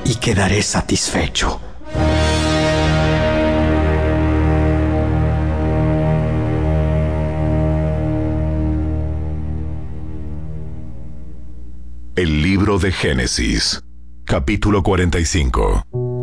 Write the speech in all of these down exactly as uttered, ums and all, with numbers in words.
y quedaré satisfecho. El libro de Génesis, capítulo cuarenta y cinco.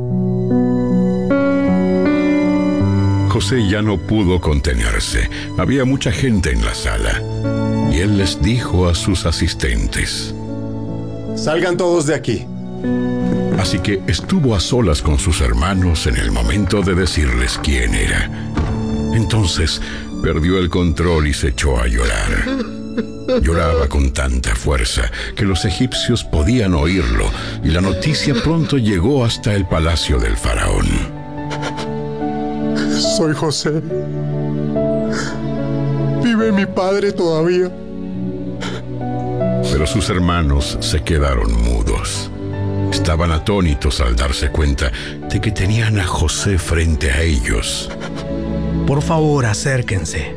José ya no pudo contenerse. Había mucha gente en la sala. Y él les dijo a sus asistentes: Salgan todos de aquí. Así que estuvo a solas con sus hermanos en el momento de decirles quién era. Entonces perdió el control y se echó a llorar. Lloraba con tanta fuerza que los egipcios podían oírlo, y la noticia pronto llegó hasta el palacio del faraón. Soy José. ¿Vive mi padre todavía? Pero sus hermanos se quedaron mudos. Estaban atónitos al darse cuenta de que tenían a José frente a ellos. Por favor, acérquense.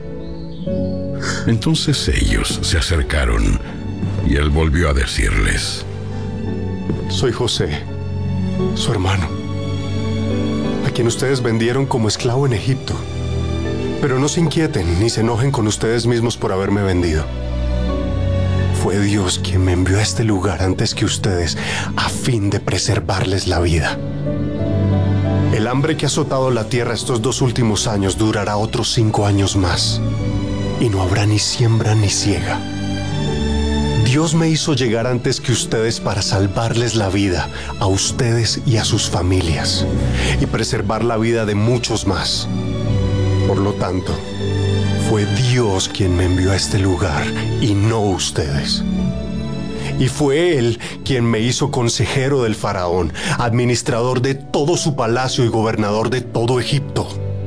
Entonces ellos se acercaron y él volvió a decirles: Soy José, su hermano, a quien ustedes vendieron como esclavo en Egipto. Pero no se inquieten ni se enojen con ustedes mismos por haberme vendido. Fue Dios quien me envió a este lugar antes que ustedes, a fin de preservarles la vida. El hambre que ha azotado la tierra estos dos últimos años durará otros cinco años más, y no habrá ni siembra ni siega. Dios me hizo llegar antes que ustedes para salvarles la vida a ustedes y a sus familias, y preservar la vida de muchos más. Por lo tanto, fue Dios quien me envió a este lugar y no ustedes. Y fue Él quien me hizo consejero del faraón, administrador de todo su palacio y gobernador de todo Egipto.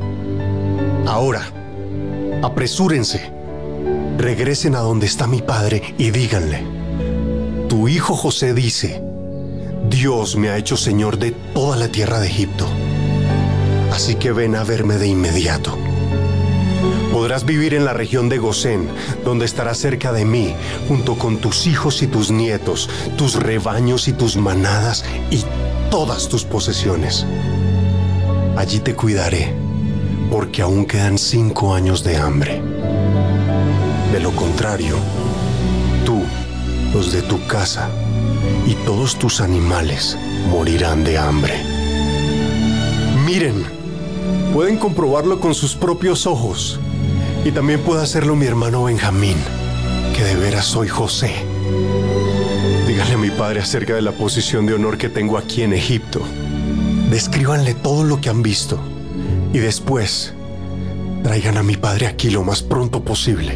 Ahora, apresúrense, regresen a donde está mi padre y díganle: tu hijo José dice, Dios me ha hecho señor de toda la tierra de Egipto. Así que ven a verme de inmediato. Podrás vivir en la región de Gosén, donde estarás cerca de mí, junto con tus hijos y tus nietos, tus rebaños y tus manadas y todas tus posesiones. Allí te cuidaré, porque aún quedan cinco años de hambre. De lo contrario, tú, los de tu casa y todos tus animales morirán de hambre. Miren, pueden comprobarlo con sus propios ojos. Y también puede hacerlo mi hermano Benjamín, que de veras soy José. Díganle a mi padre acerca de la posición de honor que tengo aquí en Egipto. Descríbanle todo lo que han visto. Y después, traigan a mi padre aquí lo más pronto posible.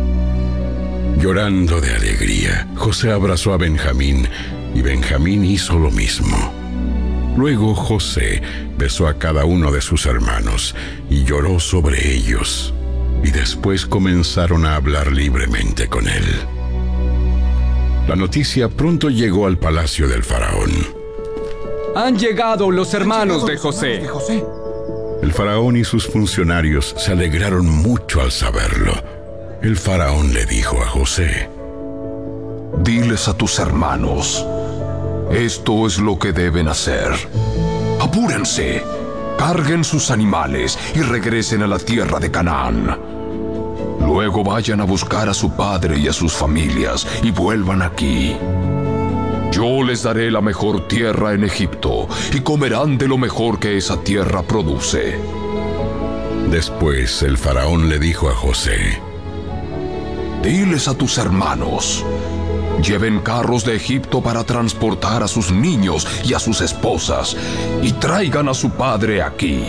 Llorando de alegría, José abrazó a Benjamín, y Benjamín hizo lo mismo. Luego José besó a cada uno de sus hermanos y lloró sobre ellos. Y después comenzaron a hablar libremente con él. La noticia pronto llegó al palacio del faraón. Han llegado los hermanos de José. El faraón y sus funcionarios se alegraron mucho al saberlo. El faraón le dijo a José: Diles a tus hermanos, esto es lo que deben hacer. Apúrense. Carguen sus animales y regresen a la tierra de Canaán. Luego vayan a buscar a su padre y a sus familias y vuelvan aquí. Yo les daré la mejor tierra en Egipto y comerán de lo mejor que esa tierra produce. Después el faraón le dijo a José: Diles a tus hermanos, lleven carros de Egipto para transportar a sus niños y a sus esposas, y traigan a su padre aquí.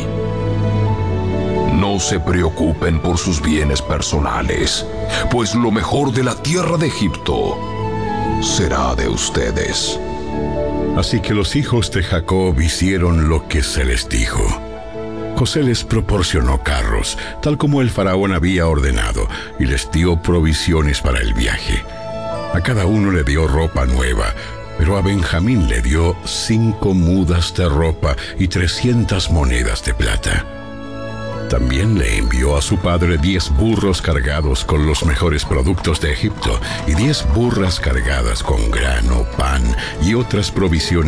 No se preocupen por sus bienes personales, pues lo mejor de la tierra de Egipto será de ustedes. Así que los hijos de Jacob hicieron lo que se les dijo. José les proporcionó carros, tal como el faraón había ordenado, y les dio provisiones para el viaje. A cada uno le dio ropa nueva, pero a Benjamín le dio cinco mudas de ropa y trescientas monedas de plata. También le envió a su padre diez burros cargados con los mejores productos de Egipto y diez burras cargadas con grano, pan y otras provisiones